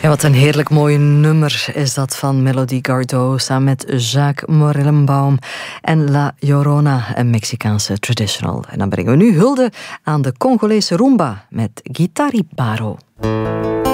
Ja, wat een heerlijk mooi nummer is dat van Melody Gardot samen met Jacques Morellenbaum en La Llorona, een Mexicaanse traditional. En dan brengen we nu hulde aan de Congolese rumba met Guitaribaro.